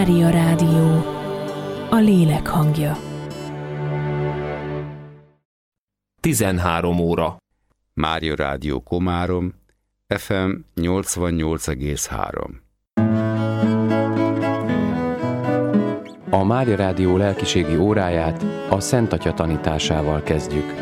Mária Rádió, a lélek hangja. 13 óra. Mária Rádió Komárom, FM 88,3. A Mária Rádió lelkiségi óráját a Szent Atya tanításával kezdjük.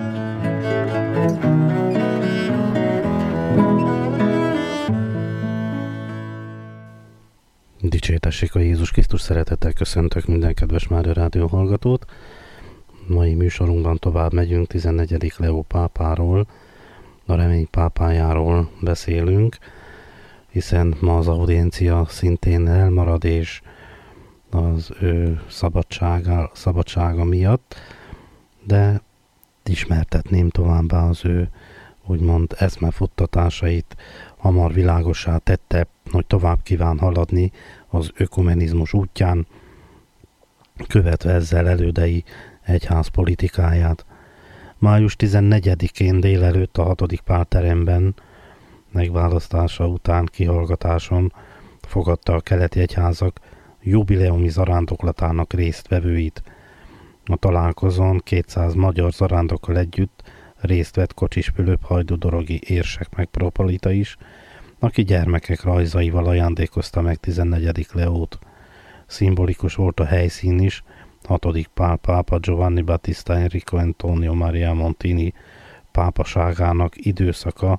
Dicsértessék a Jézus Krisztus, szeretettel köszöntök minden kedves Mária Rádió hallgatót. Mai műsorunkban tovább megyünk, 14. Leó pápáról, a remény pápájáról beszélünk, hiszen ma az audiencia szintén elmarad, és az ő szabadsága miatt, de ismertetném továbbá az ő úgymond eszmefuttatásait, hamar világossá tette, hogy tovább kíván haladni az ökumenizmus útján, követve ezzel elődei egyház politikáját. Május 14-én délelőtt a 6. pálteremben megválasztása után kihallgatáson fogadta a keleti egyházak jubileumi zarándoklatának résztvevőit. A találkozón 200 magyar zarándokkal együtt részt vett Kocsis Fülöp hajdúdorogi érsek metropolita is, aki gyermekek rajzaival ajándékozta meg 14. Leót. Szimbolikus volt a helyszín is, 6. Pál pápa Giovanni Battista Enrico Antonio Maria Montini pápaságának időszaka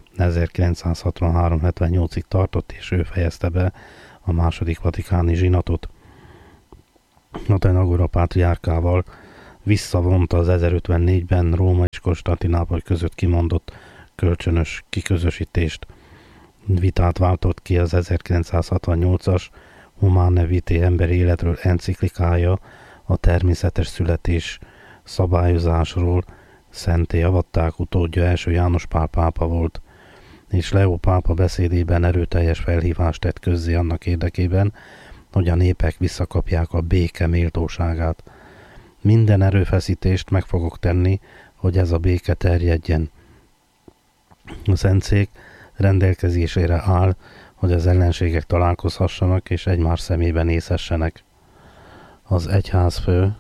1963-78-ig tartott, és ő fejezte be a második vatikáni zsinatot. A Tenagora pátriárkával visszavonta az 1054-ben Róma és Konstantinápoly között kimondott kölcsönös kiközösítést. Vitát váltott ki az 1968-as Humane Vitae emberi életről enciklikája a természetes születés szabályozásról. Szenté avatták utódja első János Pál pápa volt, és Leó pápa beszédében erőteljes felhívást tett közzé annak érdekében, hogy a népek visszakapják a béke méltóságát. Minden erőfeszítést meg fogok tenni, hogy ez a béke terjedjen. A Szentszék rendelkezésére áll, hogy az ellenségek találkozhassanak és egymás szemében nézhessenek. Az egyházfő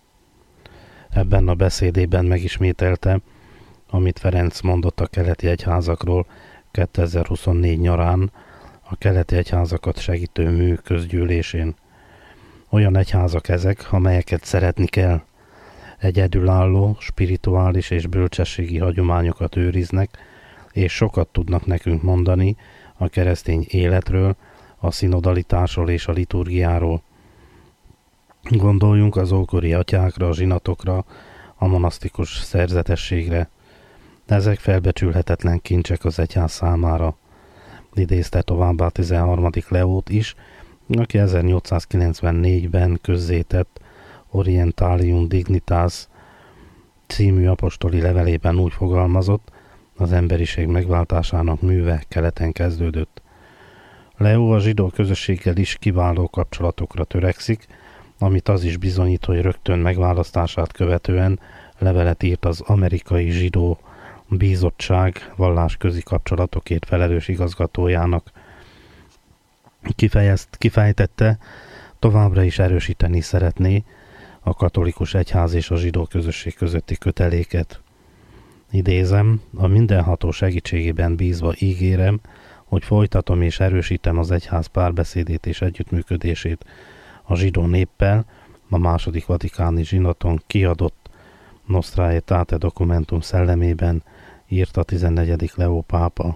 ebben a beszédében megismételte, amit Ferenc mondott a keleti egyházakról 2024 nyarán a keleti egyházakat segítő mű közgyűlésén. Olyan egyházak ezek, amelyeket szeretni kell. Egyedülálló, spirituális és bölcsességi hagyományokat őriznek, és sokat tudnak nekünk mondani a keresztény életről, a szinodalitásról és a liturgiáról. Gondoljunk az ókori atyákra, a zsinatokra, a monasztikus szerzetességre. Ezek felbecsülhetetlen kincsek az egyház számára. Idézte továbbá 13. Leót is, aki 1894-ben közzétett Orientalium Dignitas című apostoli levelében úgy fogalmazott, az emberiség megváltásának műve keleten kezdődött. Leó a zsidó közösséggel is kiváló kapcsolatokra törekszik, amit az is bizonyít, hogy rögtön megválasztását követően levelet írt az amerikai zsidó bízottság vallásközi kapcsolatokért felelős igazgatójának. Kifejtette, továbbra is erősíteni szeretné a katolikus egyház és a zsidó közösség közötti köteléket. Idézem, a mindenható segítségében bízva ígérem, hogy folytatom és erősítem az egyház párbeszédét és együttműködését a zsidó néppel, a második vatikáni zsinaton kiadott Nostra Aetate dokumentum szellemében, írta 14. Leó pápa.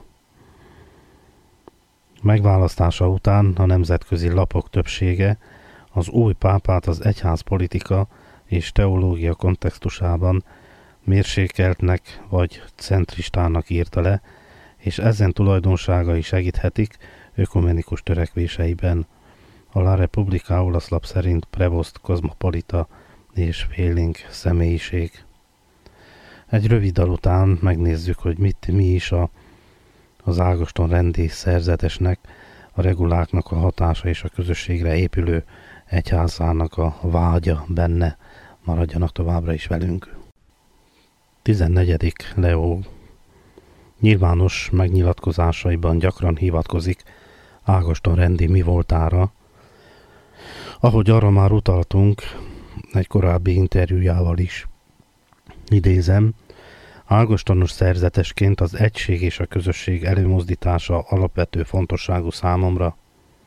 Megválasztása után a nemzetközi lapok többsége az új pápát az egyházpolitika és teológia kontextusában mérsékeltnek vagy centristának írta le, és ezen tulajdonságai segíthetik ökumenikus törekvéseiben. A La Repubblica olaszlap szerint prevost, kozmopolita és félénk személyiség. Egy rövid dal után megnézzük, hogy mi is az Ágoston rendi szerzetesnek, a reguláknak a hatása és a közösségre épülő egyházának a vágya benne. Maradjanak továbbra is velünk. 14. Leó nyilvános megnyilatkozásaiban gyakran hivatkozik Ágoston rendi mi voltára, Ahogy arra már utaltunk egy korábbi interjújával is, idézem, ágostonos szerzetesként az egység és a közösség előmozdítása alapvető fontosságú számomra.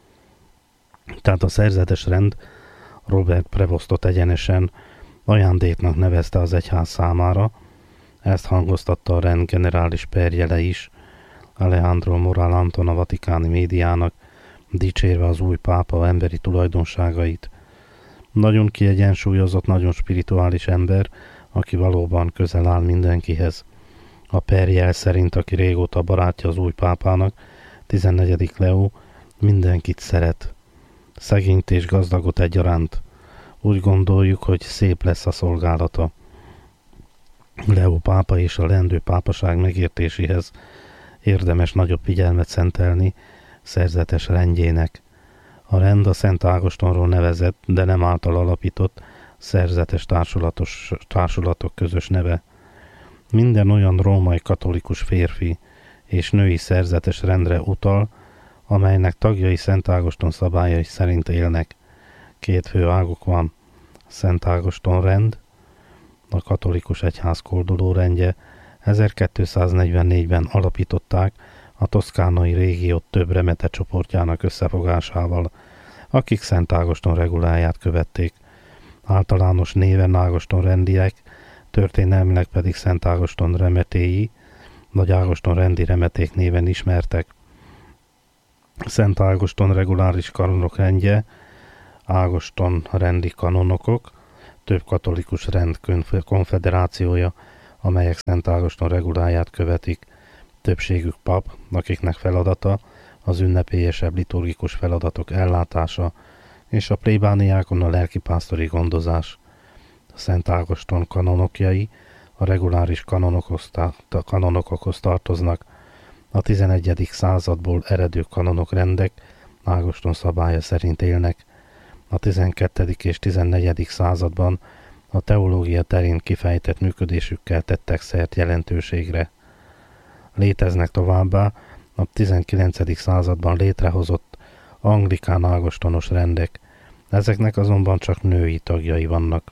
Tehát a szerzetes rend Robert Prevostot egyenesen ajándéknak nevezte az egyház számára, ezt hangoztatta a rend generális perjele is, Alejandro Moral Anton a vatikáni médiának, dicsérve az új pápa emberi tulajdonságait. Nagyon kiegyensúlyozott, nagyon spirituális ember, aki valóban közel áll mindenkihez. A perjel szerint, aki régóta barátja az új pápának, 14. Leo, mindenkit szeret. Szegényt és gazdagot egyaránt. Úgy gondoljuk, hogy szép lesz a szolgálata. Leo pápa és a leendő pápaság megértéséhez érdemes nagyobb figyelmet szentelni szerzetes rendjének. A rend a Szent Ágostonról nevezett, de nem által alapított szerzetes társulatok közös neve. Minden olyan római katolikus férfi és női szerzetes rendre utal, amelynek tagjai Szent Ágoston szabályai szerint élnek. Két fő águk van. Szent Ágoston rend, a katolikus egyház kolduló rendje, 1244-ben alapították a toszkánai régiót több remete csoportjának összefogásával, akik Szent Ágoston reguláját követték. Általános néven Ágoston rendiek, történelmileg pedig Szent Ágoston remetéi, vagy Ágoston rendi remeték néven ismertek. Szent Ágoston reguláris kanonok rendje, Ágoston rendi kanonokok, több katolikus rend konfederációja, amelyek Szent Ágoston reguláját követik, többségük pap, akiknek feladata az ünnepélyesebb liturgikus feladatok ellátása, és a plébániákon a lelkipásztori gondozás. A Szent Ágoston kanonokjai a reguláris kanonokokhoz tartoznak, a 11. századból eredő kanonok rendek Ágoston szabálya szerint élnek. A 12. és 14. században a teológia terén kifejtett működésükkel tettek szert jelentőségre. Léteznek továbbá a 19. században létrehozott anglikán ágostonos rendek, ezeknek azonban csak női tagjai vannak.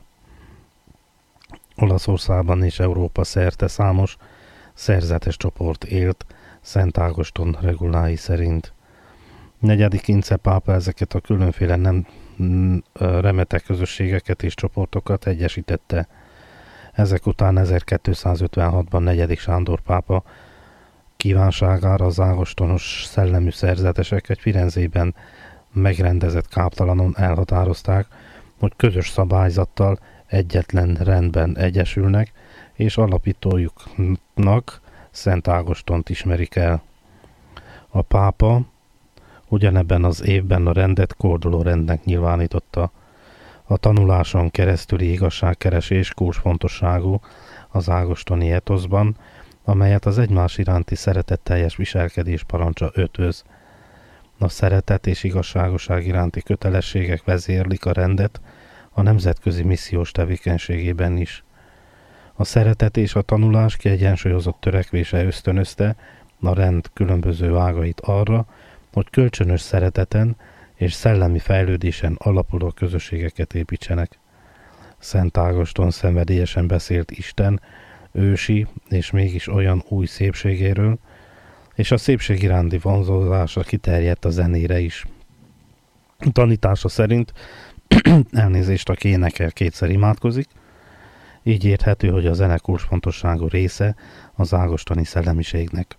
Olaszországban és Európa szerte számos szerzetes csoport élt Szent Ágoston regulái szerint. 4. Ince pápa ezeket a különféle nem remete közösségeket és csoportokat egyesítette. Ezek után 1256-ban 4. Sándor pápa kívánságára az ágostonos szellemű szerzetesek egy Firenzében megrendezett káptalanon elhatározták, hogy közös szabályzattal egyetlen rendben egyesülnek, és alapítójuknak Szent Ágostont ismerik el. A pápa ugyanebben az évben a rendet korduló rendnek nyilvánította. A tanuláson keresztüli igazságkeresés kulcsfontosságú az ágostoni etoszban, amelyet az egymás iránti szeretetteljes viselkedés parancsa ötvöz. A szeretet és igazságoság iránti kötelességek vezérlik a rendet a nemzetközi missziós tevékenységében is. A szeretet és a tanulás kiegyensúlyozott törekvése ösztönözte a rend különböző ágait arra, hogy kölcsönös szereteten és szellemi fejlődésen alapuló közösségeket építsenek. Szent Ágoston szenvedélyesen beszélt Isten ősi és mégis olyan új szépségéről, és a szépség iránti vonzódása kiterjedt a zenére is. Tanítása szerint elnézést, aki énekel, kétszer imádkozik, így érthető, hogy a zene kulcsfontosságú része az ágostoni szellemiségnek.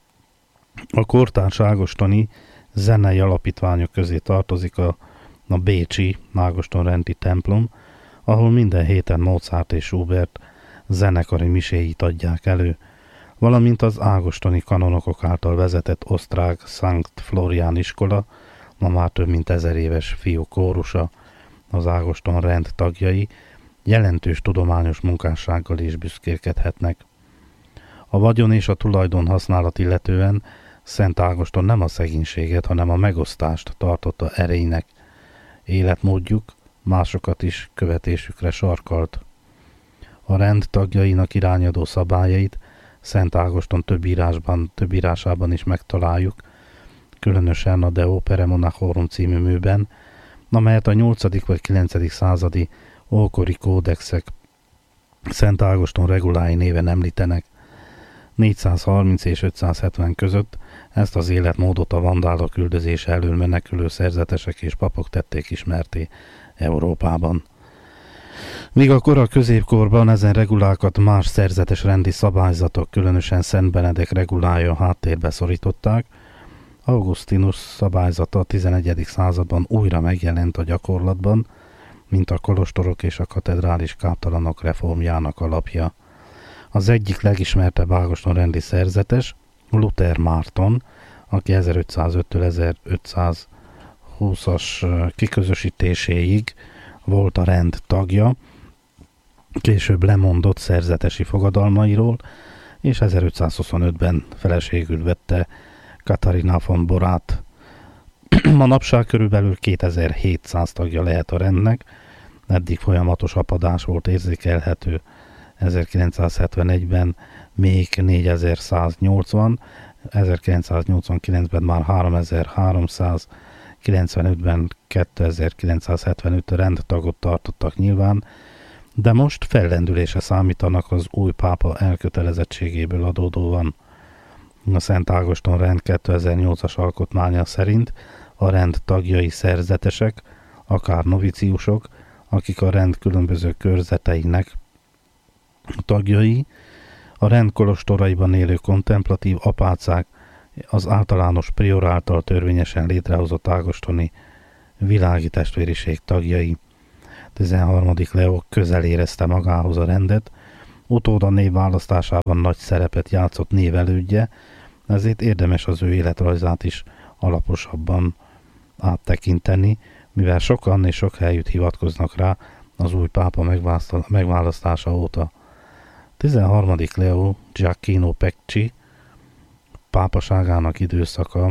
A kortárs ágostoni zenei alapítványok közé tartozik a bécsi Ágoston rendi templom, ahol minden héten Mozart és Schubert zenekari miséit adják elő, valamint az ágostoni kanonokok által vezetett osztrák Sankt Florián iskola, ma már több mint 1000 éves fiúkórusa. Az Ágoston rend tagjai jelentős tudományos munkássággal is büszkélkedhetnek. A vagyon és a tulajdon használat illetően Szent Ágoston nem a szegénységet, hanem a megosztást tartotta erénynek. Életmódjuk másokat is követésükre sarkalt. A rend tagjainak irányadó szabályait Szent Ágoston több írásában is megtaláljuk, különösen a De Opere Monachorum című műben, amelyet a 8. vagy 9. századi ókori kódexek Szent Ágoston regulái néven említenek. 430 és 570 között ezt az életmódot a vandálok üldözése elől menekülő szerzetesek és papok tették ismerté Európában. Míg a kora középkorban ezen regulákat más szerzetes rendi szabályzatok, különösen Szent Benedek regulája háttérbe szorították, Augustinus szabályzata a 11. században újra megjelent a gyakorlatban, mint a kolostorok és a katedrális káptalanok reformjának alapja. Az egyik legismertebb Ágoston rendi szerzetes, Luther Márton, aki 1505-től 1520-as kiközösítéséig volt a rend tagja, később lemondott szerzetesi fogadalmairól, és 1525-ben feleségül vette Katarina von Borát. Manapság körülbelül 2700 tagja lehet a rendnek, eddig folyamatos apadás volt érzékelhető. 1971-ben még 4180, 1989-ben már 3300, 95-ben 2975 rendtagot tartottak nyilván, de most fellendülése számítanak az új pápa elkötelezettségéből adódóan. A Szent Ágoston rend 2008-as alkotmánya szerint a rend tagjai szerzetesek, akár noviciusok, akik a rend különböző körzeteinek tagjai, a rend kolostoraiban élő kontemplatív apácák, az általános prior által törvényesen létrehozott ágostoni világi testvériség tagjai. 13. Leó közel érezte magához a rendet, utóda névválasztásában nagy szerepet játszott névelődje, ezért érdemes az ő életrajzát is alaposabban áttekinteni, mivel sokan és sok helyütt hivatkoznak rá az új pápa megválasztása óta. 13. Leó Giacchino Pecci pápaságának időszaka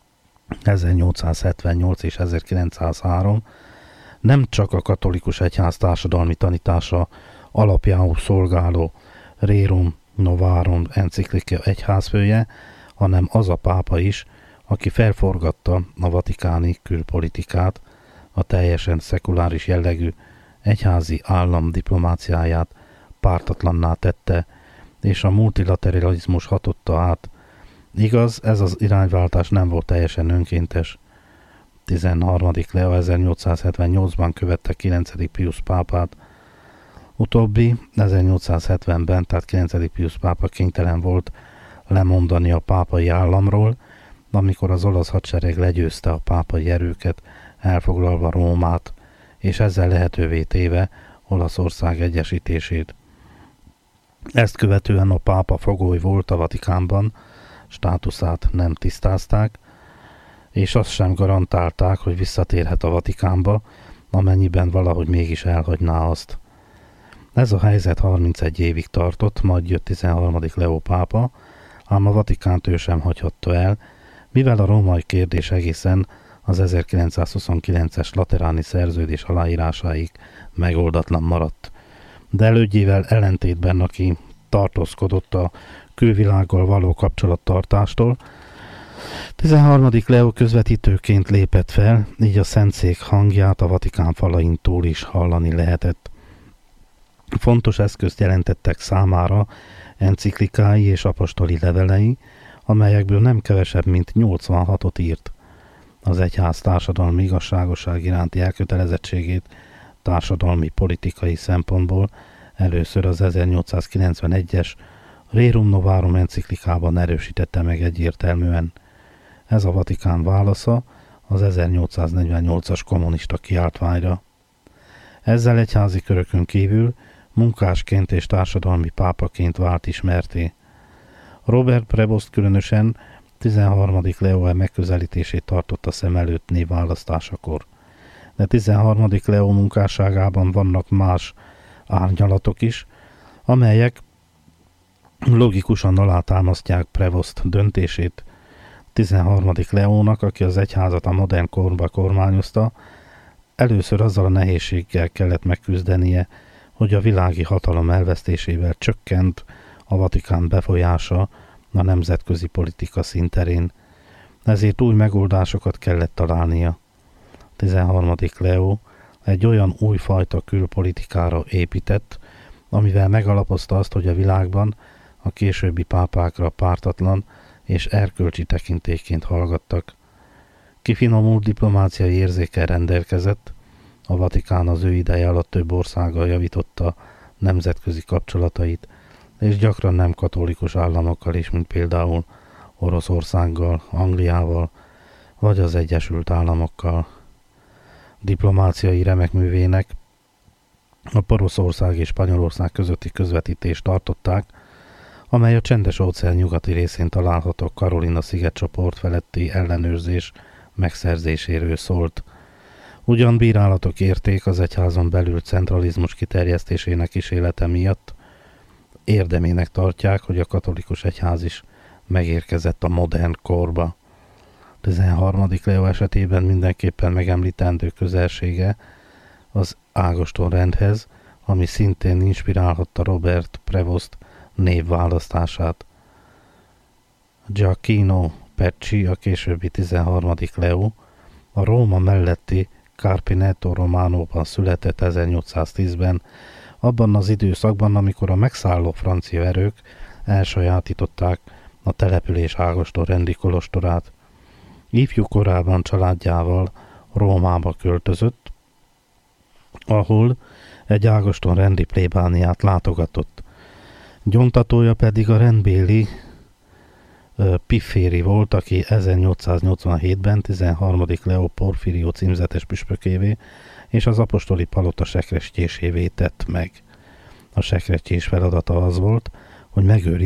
1878 és 1903 nem csak a katolikus egyház társadalmi tanítása alapjául szolgáló Rerum Novarum enciklika egyházfője, hanem az a pápa is, aki felforgatta a vatikáni külpolitikát, a teljesen szekuláris jellegű egyházi állam diplomáciáját pártatlanná tette, és a multilateralizmus hatotta át. Igaz, ez az irányváltás nem volt teljesen önkéntes. 13. Leo 1878-ban követte 9. Pius pápát. Utóbbi 1870-ben, tehát 9. Pius pápa kénytelen volt lemondani a pápai államról, amikor az olasz hadsereg legyőzte a pápai erőket, elfoglalva Rómát, és ezzel lehetővé téve Olaszország egyesítését. Ezt követően a pápa fogoly volt a Vatikánban, státuszát nem tisztázták, és azt sem garantálták, hogy visszatérhet a Vatikánba, amennyiben valahogy mégis elhagyná azt. Ez a helyzet 31 évig tartott, majd jött 13. Leó pápa, ám a Vatikánt ő sem hagyhatta el, mivel a római kérdés egészen az 1929-es lateráni szerződés aláírásáig megoldatlan maradt. De elődjével ellentétben, aki tartózkodott a külvilággal való kapcsolattartástól, 13. Leó közvetítőként lépett fel, így a Szentszék hangját a Vatikán falain túl is hallani lehetett. Fontos eszközt jelentettek számára enciklikái és apostoli levelei, amelyekből nem kevesebb, mint 86-ot írt. Az egyház társadalmi igazságosság iránti elkötelezettségét társadalmi politikai szempontból először az 1891-es Rerum Novarum enciklikában erősítette meg egyértelműen. Ez a Vatikán válasza az 1848-as kommunista kiáltványra. Ezzel egyházi körökön kívül munkásként és társadalmi pápaként vált ismerté. Robert Prevost különösen 13. Leó megközelítését tartotta szem előtt névválasztásakor. De 13. Leó munkásságában vannak más árnyalatok is, amelyek logikusan alátámasztják Prevost döntését. 13. Leónak, aki az egyházat a modern korba kormányozta, először azzal a nehézséggel kellett megküzdenie, hogy a világi hatalom elvesztésével csökkent a Vatikán befolyása a nemzetközi politika színterén, ezért új megoldásokat kellett találnia. 13. Leó egy olyan újfajta külpolitikára épített, amivel megalapozta azt, hogy a világban a későbbi pápákra pártatlan és erkölcsi tekintélyként hallgattak. Kifinomult diplomáciai érzékkel rendelkezett, a Vatikán az ő ideje alatt több országgal javította nemzetközi kapcsolatait, és gyakran nem katolikus államokkal is, mint például Oroszországgal, Angliával, vagy az Egyesült Államokkal. Diplomáciai remekművének a Poroszország és Spanyolország közötti közvetítést tartották, amely a Csendes-óceán nyugati részén található Karolina szigetcsoport feletti ellenőrzés megszerzéséről szólt. Ugyan bírálatok érték az egyházon belül centralizmus kiterjesztésének kísérlete miatt, érdemének tartják, hogy a katolikus egyház is megérkezett a modern korba. 13. Leó esetében mindenképpen megemlítendő közelsége az Ágoston rendhez, ami szintén inspirálhatta Robert Prevost névválasztását. Giacchino Pecci, a későbbi 13. Leó, a Róma melletti Carpineto Románóban született 1810-ben, abban az időszakban, amikor a megszálló francia erők elsajátították a település Ágoston rendi kolostorát. Ifjú korában családjával Rómába költözött, ahol egy Ágoston rendi plébániát látogatott. Gyóntatója pedig a rendbéli Pifféri volt, aki 1887-ben 13. Leó Porfirio címzetes püspökévé és az apostoli palota sekrestyésévé tett meg. A sekrestyés feladata az volt, hogy megőrizze